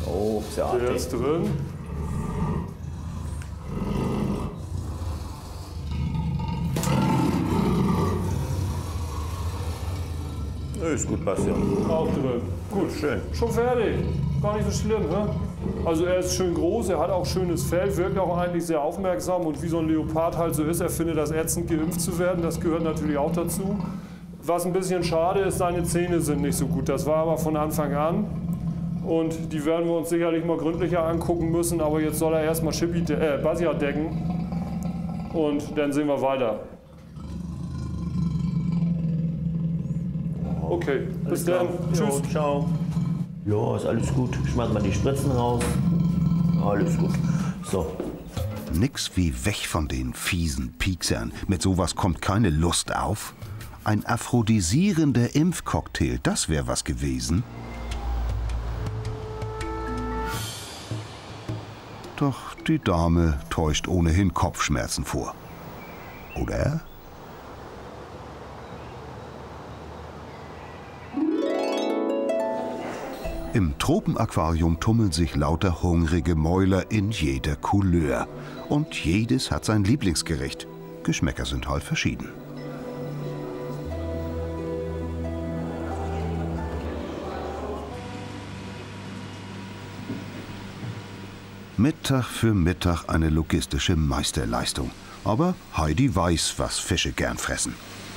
Großartig. Der ist drin. Ist gut passiert. Auch drin. Gut, Schön. schon fertig. Gar nicht so schlimm, ne? Also er ist schön groß, er hat auch schönes Fell, wirkt auch eigentlich sehr aufmerksam und wie so ein Leopard halt so ist, er findet das ätzend, geimpft zu werden, das gehört natürlich auch dazu. Was ein bisschen schade ist, seine Zähne sind nicht so gut, das war aber von Anfang an. Und die werden wir uns sicherlich mal gründlicher angucken müssen, aber jetzt soll er erstmal Basia decken und dann sehen wir weiter. Okay, bis dann. Tschüss. Jo, ciao. Ja, ist alles gut. Schmeiß mal die Spritzen raus. Alles gut. So. Nix wie weg von den fiesen Pieksern. Mit sowas kommt keine Lust auf. Ein aphrodisierender Impfcocktail, das wäre was gewesen. Doch die Dame täuscht ohnehin Kopfschmerzen vor. Oder? Im Tropenaquarium tummeln sich lauter hungrige Mäuler in jeder Couleur. Und jedes hat sein Lieblingsgericht. Geschmäcker sind halt verschieden. Mittag für Mittag eine logistische Meisterleistung. Aber Heidi weiß, was Fische gern fressen.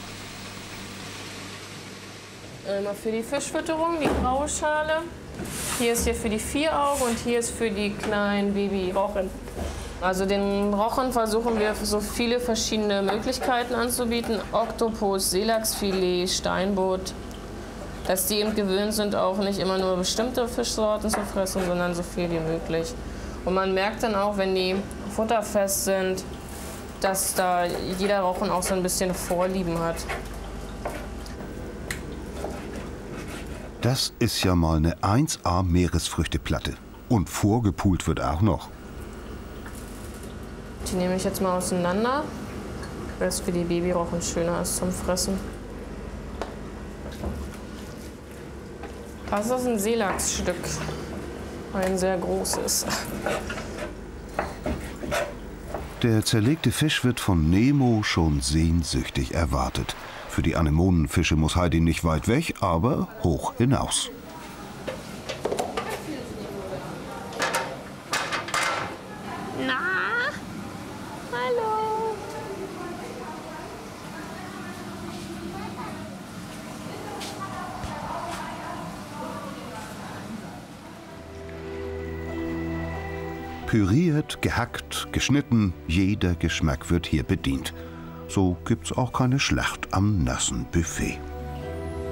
Einmal für die Fischfütterung, die graue Schale. Hier ist für die Vieraugen und hier ist für die kleinen Babyrochen. Also den Rochen versuchen wir so viele verschiedene Möglichkeiten anzubieten. Oktopus, Seelachsfilet, Steinbutt. Dass die eben gewöhnt sind, auch nicht immer nur bestimmte Fischsorten zu fressen, sondern so viel wie möglich. Und man merkt dann auch, wenn die futterfest sind, dass da jeder Rochen auch so ein bisschen Vorlieben hat. Das ist ja mal eine 1A Meeresfrüchteplatte. Und vorgepult wird auch noch. Die nehme ich jetzt mal auseinander, weil es für die Babyrochen schöner ist zum Fressen. Das ist ein Seelachsstück, ein sehr großes. Der zerlegte Fisch wird von Nemo schon sehnsüchtig erwartet. Für die Anemonenfische muss Heidi nicht weit weg, aber hoch hinaus. Na, hallo. Püriert, gehackt, geschnitten, jeder Geschmack wird hier bedient. So gibt's auch keine Schlacht am nassen Buffet.